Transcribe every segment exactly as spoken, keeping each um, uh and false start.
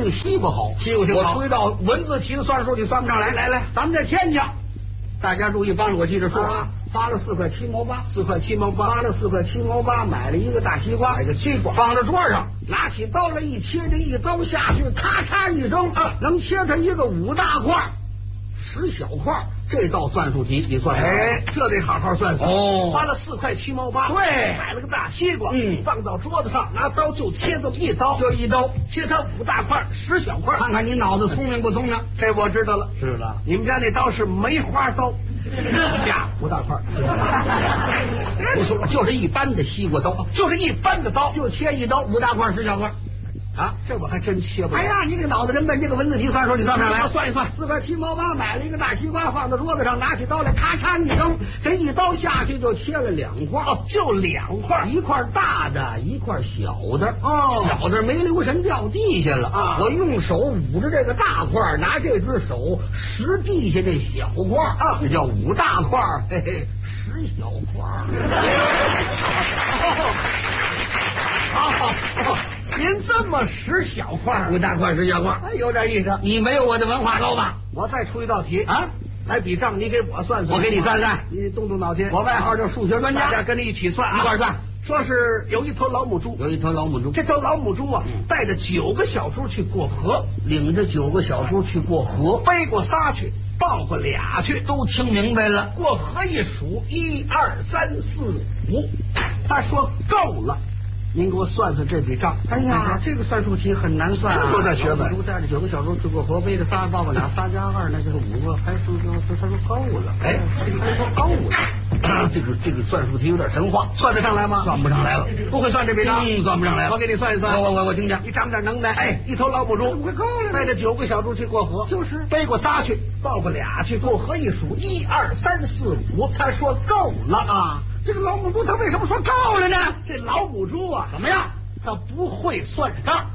这个西瓜好， 西瓜挺好。 我出一道文字题的算术，你算不上来。 来来， 咱们在天津，大家注意帮着我记着数啊。花了四块七毛八， 四块七毛八， 花了四块七毛八，买了一个大西瓜， 买个西瓜放在桌上，拿起刀来一切，这一刀下去，咔嚓一声，啊，能切成一个五大块，十小块。这道算术题你算， 哎，这得好好算算哦。 花了四块七毛八， 对， 买了个大西瓜， 嗯， 放到桌子上，拿刀就切这么一刀， 就一刀切它五大块，十小块。 看看你脑子聪明不聪明？ 这我知道了， 知道。 你们家那刀是梅花刀呀，五大块。 不说，就是一般的西瓜刀， 就是一般的刀， 就切一刀，五大块，十小块。 啊，这我还真切不了。 哎呀，你这脑子真笨，这个文字题算数你算不上来。 算一算， 四块七毛八买了一个大西瓜，放在桌子上，拿起刀来，咔嚓一扔，这一刀下去就切了两块。 哦，就两块， 一块大的，一块小的。 哦， 小的没留神掉地下了啊！ 我用手捂着这个大块，拿这只手拾地下这小块啊， 这叫五大块，嘿嘿，十小块。 好好好。您这么使小块， 五大块十小块， 哎，有点意思。 你没有我的文化高吧？ 我再出一道题啊， 来比账，你给我算算， 我给你算算， 你动动脑筋。 我外号叫数学专家， 大家跟着一起算啊， 一块算。 说是有一头老母猪， 有一头老母猪， 这头老母猪啊， 嗯、 带着九个小猪去过河， 领着九个小猪去过河， 背过仨去，抱过俩去， 都听明白了。 过河一数，一二三四五，他说够了。您给我算算这笔账。 哎呀，这个算术题很难算啊！ 多大学问？ 猪带着九个小猪去过河，背着仨，抱个俩，仨加二那就是五个，还剩下他说够了。 哎， 他说够了。这个这个算术题有点神话， 算得上来吗？ 算不上来了， 不会算这笔账， 嗯，算不上来了。 我给你算一算， 我我我我听听， 你长点能耐。 哎， 一头老母猪， 快够了， 带着九个小猪去过河， 就是背过仨去，抱过俩去，过河一数，一二三四五，他说够了啊。 这个老母猪他为什么说够了呢？ 这老母猪啊， 怎么样？ 他不会算账。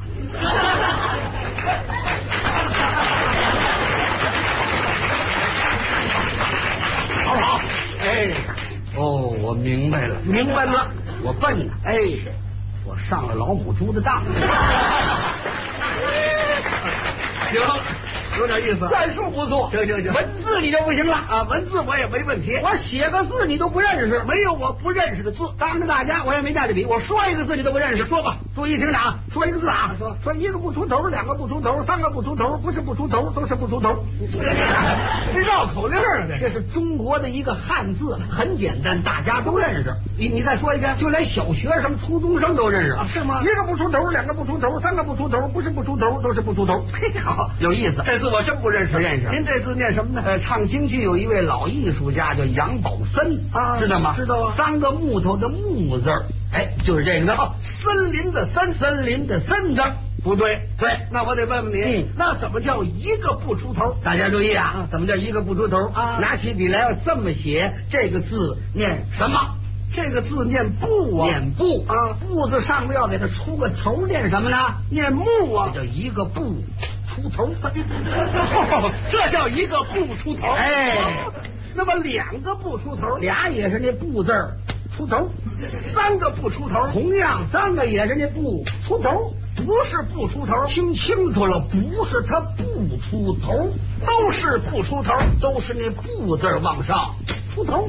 好不好？哎， 哦，我明白了， 明白了， 我笨呢。 哎， 我上了老母猪的当。 行。有点意思， 算术不错， 行行行， 文字你就不行了啊！文字我也没问题， 我写个字你都不认识， 没有我不认识的字。 当着大家我也没带着笔，我说一个字你都不认识， 说吧， 注意听着啊，说一个字啊， 说说一个不出头，两个不出头，三个不出头，不是不出头，都是不出头。 这绕口令啊， 这是中国的一个汉字，很简单，大家都认识。你你再说一遍，就连小学生、初中生都认识啊？是吗？ 一个不出头，两个不出头，三个不出头，不是不出头，都是不出头。 嘿，好， 有意思。 这字我真不认识， 不认识。 您这字念什么呢？ 呃，唱京剧有一位老艺术家叫杨宝森啊， 知道吗？ 知道啊。 三个木头的木字儿，哎，就是这个字。 哦，森林的森， 森林的森字不对， 对， 那我得问问你， 嗯， 那怎么叫一个不出头？ 大家注意啊，怎么叫一个不出头啊？ 拿起笔来要这么写，这个字念什么？ 这个字念不啊， 念不啊， 不字上面要给它出个头，念什么呢？ 念木啊， 这叫一个不出头。 哦，这叫一个不出头。 哎， 哦，那么两个不出头， 俩也是那不字儿出头， 三个不出头， 同样三个也是那不出头， 不是不出头， 听清楚了，不是它不出头， 都是不出头， 都是那不字往上出头。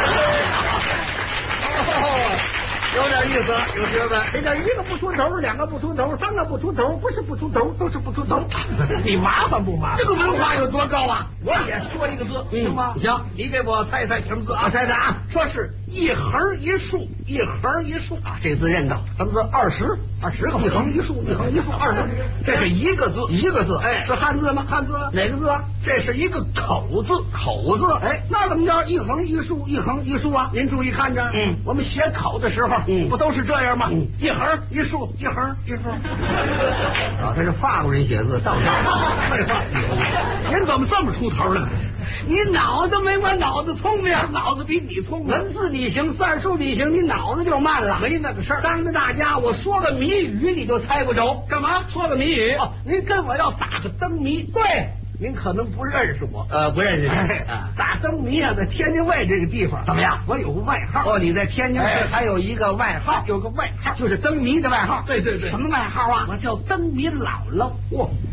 哦，有点意思，有学问。 这叫一个不出头，两个不出头，三个不出头，不是不出头，都是不出头。 你麻烦不麻烦？ 这个文化有多高啊！ 我也说一个字， 嗯、 行吗？ 行， 你给我猜一猜什么字啊？ 我猜猜啊， 说是一横一竖，一横一竖啊，这字认到什么字？二十， 二十个， 一横一竖，一横一竖，二十。 这是一个字， 一个字， 哎， 是汉字吗？ 汉字， 哪个字啊？ 这是一个口字， 口字。 哎， 那怎么叫一横一竖，一横一竖啊？ 您注意看着， 嗯， 我们写口的时候， 嗯， 不都是这样吗？ 嗯， 一横一竖，一横一竖。 啊，这是法国人写字，倒是废话。您怎么这么出头呢？ 你脑子没我脑子聪明， 脑子比你聪明。 文字你行，算术你行，你脑子就慢了。 没那个事儿。 当着大家我说个谜语，你就猜不着。 干嘛？ 说个谜语？ 哦，您跟我要打个灯谜。 对， 您可能不认识我。 呃，不认识。 哎，打灯谜啊，在天津卫这个地方怎么样？ 我有个外号。 哦，你在天津卫还有一个外号， 有个外号， 就是灯谜的外号。 对对对。 什么外号啊？ 我叫灯谜姥姥。 哇。